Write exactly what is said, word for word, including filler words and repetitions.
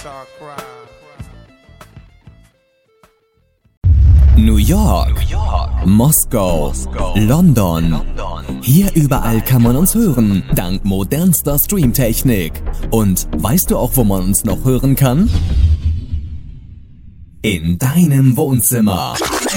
New York, New York, Moskau, Moskau, London. London. Hier überall kann man uns hören, dank modernster Streamtechnik. Und weißt du auch, wo man uns noch hören kann? In deinem Wohnzimmer.